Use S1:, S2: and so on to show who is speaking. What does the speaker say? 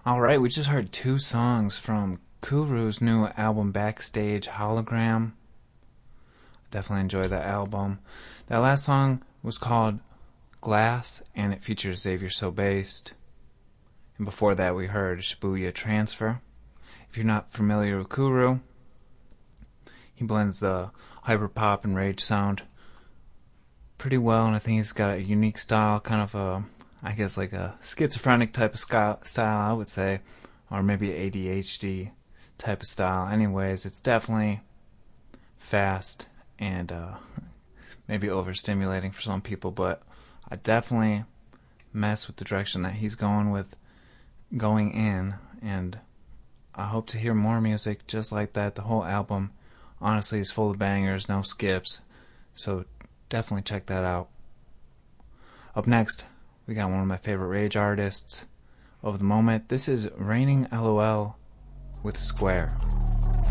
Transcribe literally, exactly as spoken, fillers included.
S1: Alright, we just heard two songs from Kuru's new album Backstage Hologram. Definitely enjoyed that album. That last song was called Glass, and it features Xavier So Based. And before that we heard Shibuya Transfer. If you're not familiar with Kuru, he blends the hyperpop and rage sound pretty well, and I think he's got a unique style, kind of a, I guess like a schizophrenic type of style, I would say, or maybe A D H D type of style. Anyways, it's definitely fast and uh, maybe overstimulating for some people, but I definitely mess with the direction that he's going with, going in, and I hope to hear more music just like that. The whole album, honestly, is full of bangers, no skips, so definitely check that out. Up next, we got one of my favorite rage artists of the moment. This is Raining LOL with Square.